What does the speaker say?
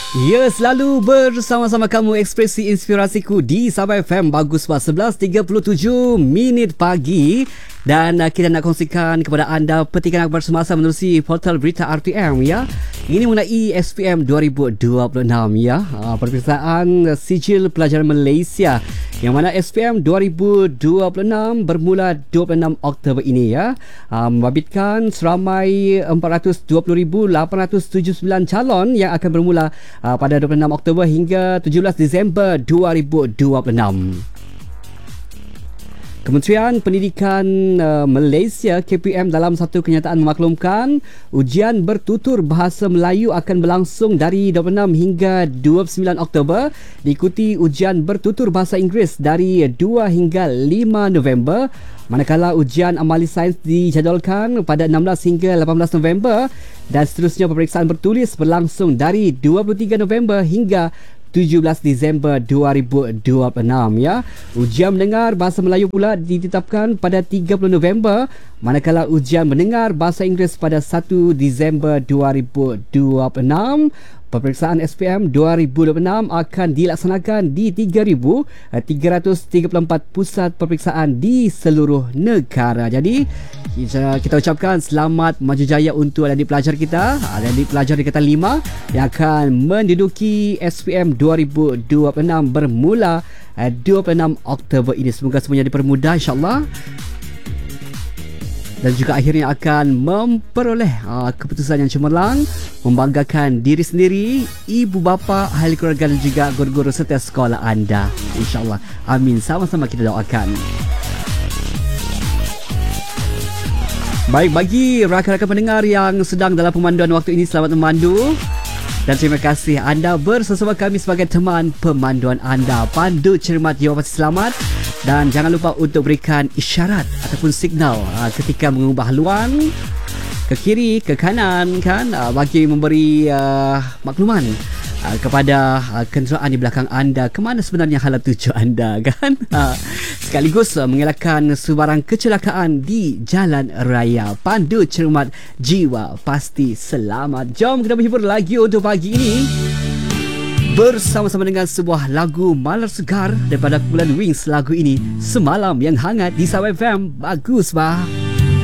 Ya, selalu bersama-sama kamu ekspresi inspirasiku di Sabah FM. Bagus bah 11.37 minit pagi. Dan kita nak kongsikan kepada anda petikan akhbar semasa menerusi portal berita RTM ya. Ini mengenai SPM 2026 ya. Perpisahan sijil pelajaran Malaysia yang mana SPM 2026 bermula 26 Oktober ini ya. Membabitkan seramai 420,879 calon yang akan bermula pada 26 Oktober hingga 17 Disember 2026. Kementerian Pendidikan Malaysia KPM dalam satu kenyataan memaklumkan ujian bertutur bahasa Melayu akan berlangsung dari 26 hingga 29 Oktober, diikuti ujian bertutur bahasa Inggeris dari 2 hingga 5 November, manakala ujian amali sains dijadualkan pada 16 hingga 18 November dan seterusnya peperiksaan bertulis berlangsung dari 23 November hingga 17 Disember 2026 ya. Ujian mendengar bahasa Melayu pula ditetapkan pada 30 November, manakala ujian mendengar bahasa Inggeris pada 1 Disember 2026. Peperiksaan SPM 2026 akan dilaksanakan di 3,334 pusat peperiksaan di seluruh negara. Jadi kita ucapkan selamat maju jaya untuk adik pelajar kita, adik pelajar di Tingkatan 5 yang akan menduduki SPM 2026 bermula 26 Oktober ini. Semoga semuanya dipermudah insya-Allah. Dan juga akhirnya akan memperoleh keputusan yang cemerlang, membanggakan diri sendiri, ibu bapa, ahli keluarga dan juga guru-guru serta sekolah anda. InsyaAllah. Amin. Sama-sama kita doakan. Baik, bagi rakan-rakan pendengar yang sedang dalam pemanduan waktu ini, selamat memandu. Dan terima kasih anda bersama kami sebagai teman pemanduan anda. Pandu cermat, jawab pasti selamat. Dan jangan lupa untuk berikan isyarat ataupun signal ketika mengubah haluan ke kiri, ke kanan kan, bagi memberi makluman kepada kenderaan di belakang anda ke mana sebenarnya hala tuju anda kan. Sekaligus mengelakkan sebarang kecelakaan di jalan raya. Pandu cermat, jiwa pasti selamat. Jom kita berhibur lagi untuk pagi ini bersama-sama dengan sebuah lagu malar segar daripada kumpulan Wings. Lagu ini Semalam Yang Hangat di Sabah FM. Bagus bah.